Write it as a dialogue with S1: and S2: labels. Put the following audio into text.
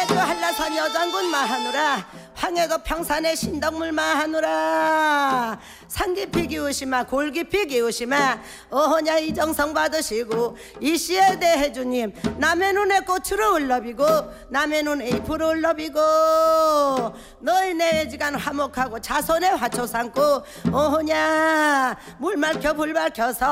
S1: 한라산 여장군 마하노라 황해도 평산의 신덕물 마하노라 산깊이 기우시마 골깊이 기우시마 어허냐 이정성 받으시고 이시에 대해 주님 남의 눈에 꽃으로 울러비고 남의 눈에 잎으로 울러비고 너희 내지간 화목하고 자손의 화초 삼고 어허냐 물 맑혀 불 밝혀서